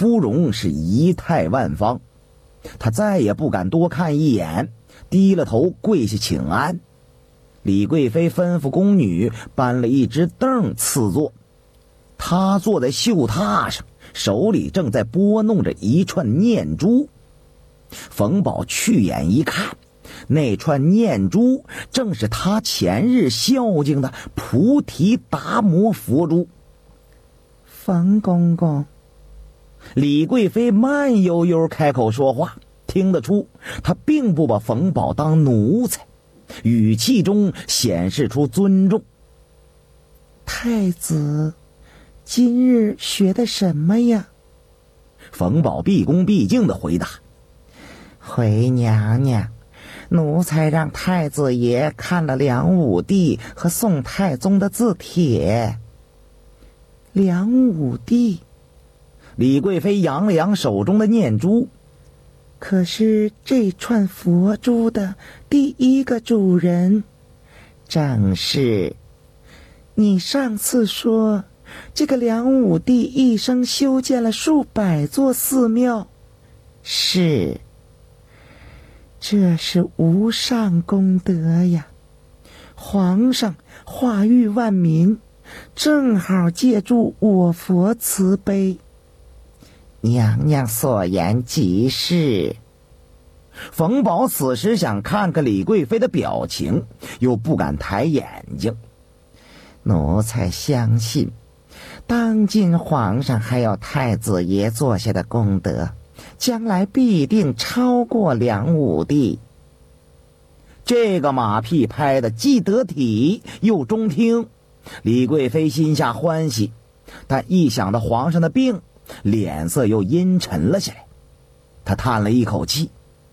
芙蓉是仪态万方，他再也不敢多看一眼，低了头跪下请安。李贵妃吩咐宫女搬了一只凳赐座，他坐在绣榻上，手里正在拨弄着一串念珠。冯宝去眼一看，那串念珠正是他前日孝敬的菩提达摩佛珠。冯公公，李贵妃慢悠悠开口说话，听得出她并不把冯宝当奴才，语气中显示出尊重。太子今日学的什么呀？冯宝毕恭毕敬地回答：回娘娘，奴才让太子爷看了梁武帝和宋太宗的字帖。梁武帝？李贵妃扬了扬手中的念珠，可是这串佛珠的第一个主人正是你上次说这个梁武帝一生修建了数百座寺庙。是，这是无上功德呀！皇上化育万民，正好借助我佛慈悲。娘娘所言极是。冯宝此时想看看李贵妃的表情，又不敢抬眼睛。奴才相信，当今皇上还有太子爷做下的功德，将来必定超过梁武帝。这个马屁拍得既得体又中听，李贵妃心下欢喜，但一想到皇上的病，脸色又阴沉了下来。她叹了一口气：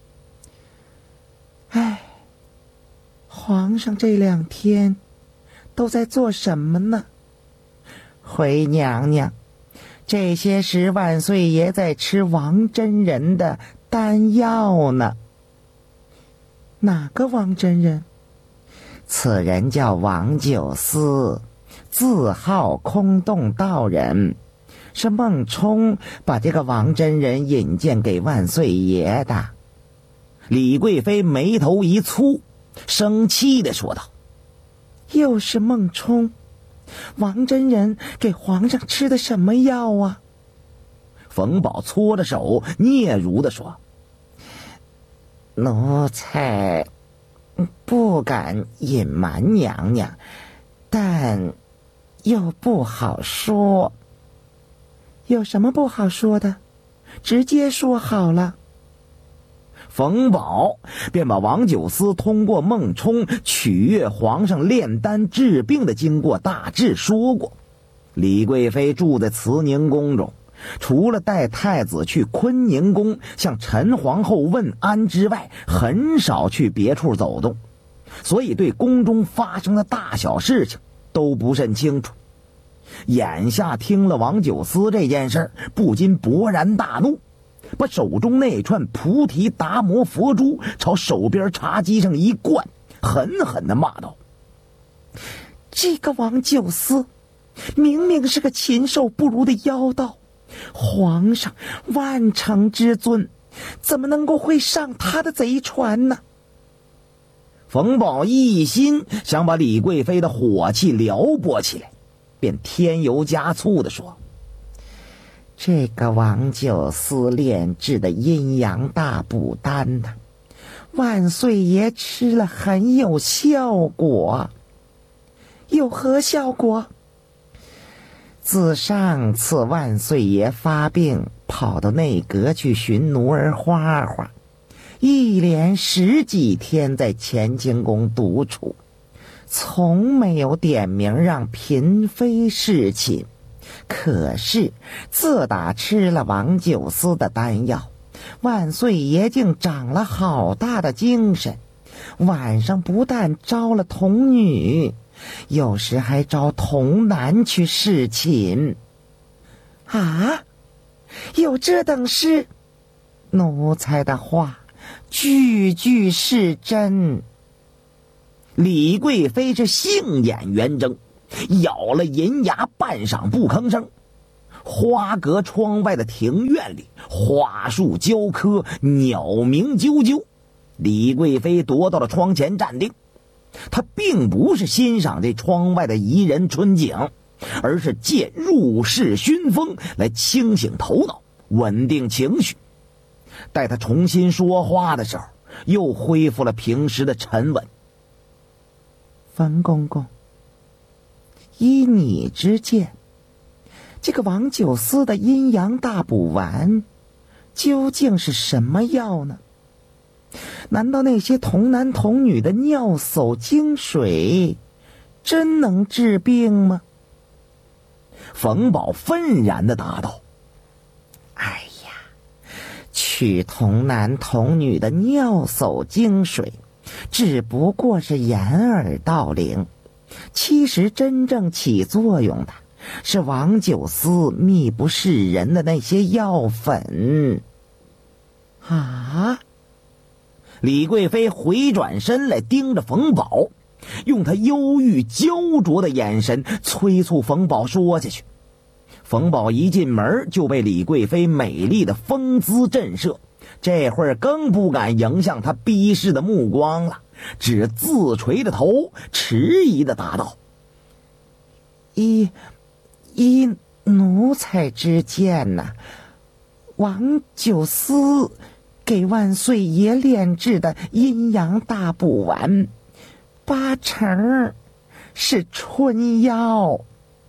唉，皇上这2天都在做什么呢？回娘娘，这些时万岁爷在吃王真人的丹药呢。哪个王真人？此人叫王九思，字号空洞道人，是孟冲把这个王真人引荐给万岁爷的。李贵妃眉头一蹙，生气地说道：又是孟冲？王真人给皇上吃的什么药啊？冯宝搓着手，嗫嚅地说：奴才不敢隐瞒娘娘，但又不好说。有什么不好说的？直接说好了。冯宝便把王九思通过孟冲取悦皇上炼丹治病的经过大致说过。李贵妃住在慈宁宫中，除了带太子去坤宁宫向陈皇后问安之外，很少去别处走动，所以对宫中发生的大小事情都不甚清楚。眼下听了王九思这件事，不禁勃然大怒，把手中那串菩提达摩佛珠朝手边茶几上一灌，狠狠地骂道：这个王九思明明是个禽兽不如的妖道，皇上万乘之尊，怎么能够会上他的贼船呢？冯宝一心想把李贵妃的火气撩拨起来，便添油加醋地说：这个王九思炼制的阴阳大补丹呢，万岁爷吃了很有效果。有何效果？自上次万岁爷发病跑到内阁去寻奴儿花花，一连10几天在乾清宫独处，从没有点名让嫔妃侍寝。可是自打吃了王九思的丹药，万岁爷竟长了好大的精神，晚上不但招了童女，有时还招童男去侍寝。啊，有这等事？奴才的话句句是真。李贵妃是杏眼圆睁，咬了银牙，半晌不吭声。 花阁窗外的庭院里，花树交科，鸟鸣啾啾。李贵妃踱到了窗前站定，她并不是欣赏这窗外的宜人春景，而是借入室熏风来清醒头脑，稳定情绪。待她重新说话的时候，又恢复了平时的沉稳。 冯公公，依你之见，这个王九思的阴阳大补丸究竟是什么药呢？难道那些童男童女的尿叟精水真能治病吗？ 冯宝愤然地答道： 哎呀，取童男童女的尿叟精水只不过是掩耳盗铃，其实真正起作用的是王九思秘不示人的那些药粉。啊！ 李贵妃回转身来盯着冯宝，用她忧郁焦灼的眼神催促冯宝说下去。冯宝一进门就被李贵妃美丽的风姿震慑，这会儿更不敢迎向她逼视的目光了，只自垂着头，迟疑地答道： 依奴才之见呐，王九思给万岁爷炼制的阴阳大补丸，8成是春药。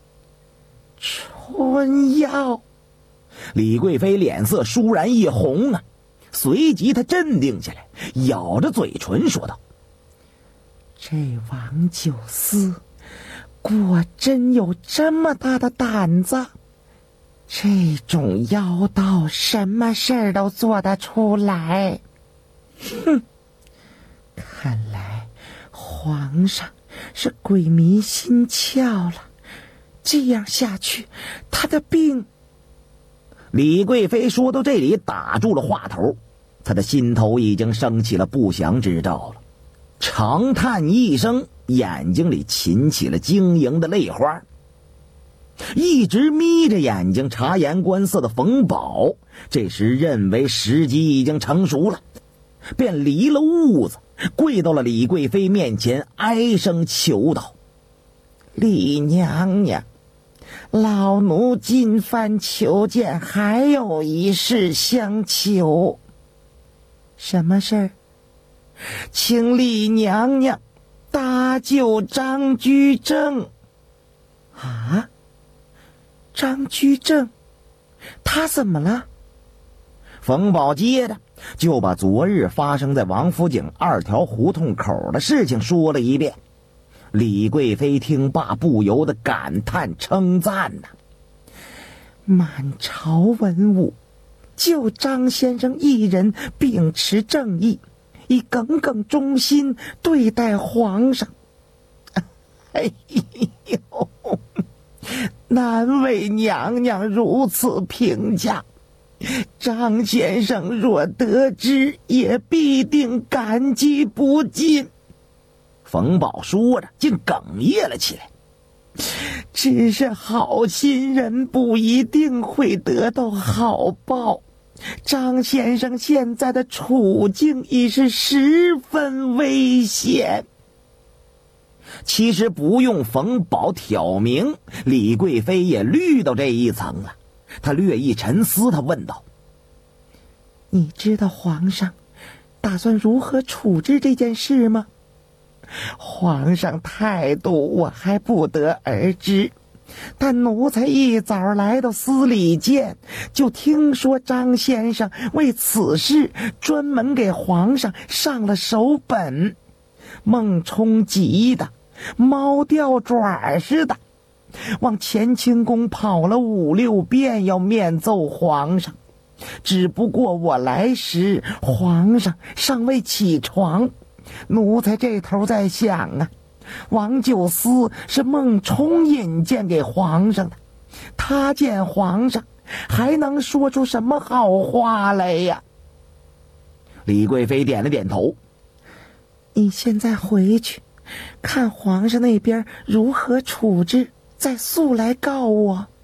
春药！ 李贵妃脸色倏然一红啊，随即她镇定下来，咬着嘴唇说道： 这王九思果真有这么大的胆子，这种妖道什么事儿都做得出来。哼，看来皇上是鬼迷心窍了，这样下去他的病…… 李贵妃说到这里打住了话头，她的心头已经升起了不祥之兆了，长叹一声，眼睛里噙起了晶莹的泪花。一直眯着眼睛察言观色的冯宝这时认为时机已经成熟了，便离了屋子，跪到了李贵妃面前，哀声求道： 李娘娘，老奴进藩求见，还有一事相求。什么事儿？请李娘娘搭救张居正。啊？张居正，他怎么了？ 冯宝接着就把昨日发生在王府井2条胡同口的事情说了一遍。李贵妃听罢不由得感叹称赞呐： 满朝文武就张先生一人秉持正义，以耿耿忠心对待皇上。哎呦，难为娘娘如此评价，张先生若得知，也必定感激不尽。 冯宝说着竟哽咽了起来。 只是好心人不一定会得到好报，张先生现在的处境已是十分危险。 其实不用冯宝挑明，李贵妃也虑到这一层了。她略一沉思，她问道： 你知道皇上打算如何处置这件事吗？皇上态度我还不得而知，但奴才一早来到司礼监，就听说张先生为此事专门给皇上上了手本，孟冲急的猫掉爪似的，往乾清宫跑了5、6遍，要面奏皇上。只不过我来时，皇上尚未起床，奴才这头在想啊，王九思是孟冲引荐给皇上的，他见皇上还能说出什么好话来呀？ 李贵妃点了点头。 你现在回去看皇上那边如何处置，再速来告我。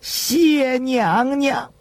谢娘娘。